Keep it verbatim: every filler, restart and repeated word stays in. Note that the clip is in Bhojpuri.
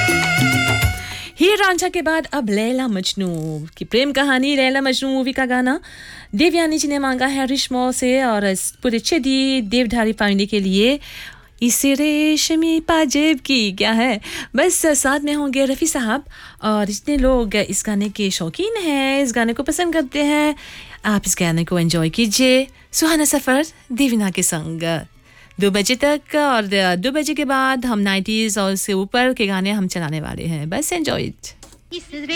हीर रांझा के बाद अब लैला मजनू की प्रेम कहानी। लैला मजनू मूवी का गाना देवयानी जी ने मांगा है रिश्मो से और इस पूरे चेदी देवधारी फैमिली के लिए। इसे रेशमी पाजेब की क्या है, बस साथ में होंगे रफ़ी साहब और जितने लोग इस गाने के शौकीन हैं, इस गाने को पसंद करते हैं, आप इस गाने को एंजॉय कीजिए। सुहाना सफ़र देवीना के संग दो बजे तक, और दो बजे के बाद हम नाइन्टीज़ और उससे ऊपर के गाने हम चलाने वाले हैं। बस एंजॉय इट।